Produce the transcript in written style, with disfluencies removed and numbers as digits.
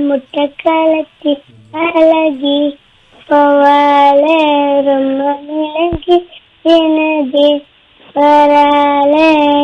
முட்டை கலக்கி அழகி பவால ரொம்ப மிளகி எனது பரால